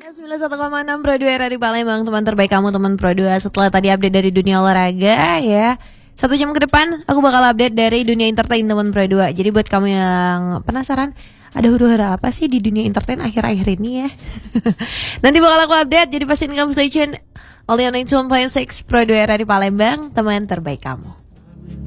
91,6 Pro 2 RRI Palembang, teman terbaik kamu, teman Pro 2. Setelah tadi update dari dunia olahraga ya, 1 jam ke depan aku bakal update dari dunia entertain teman Pro 2. Jadi buat kamu yang penasaran, ada huru-hara apa sih di dunia entertain akhir-akhir ini ya? Nanti bakal aku update, jadi pastiin kamu stay tune. Only on 91.6 Pro 2 RRI Palembang, teman terbaik kamu.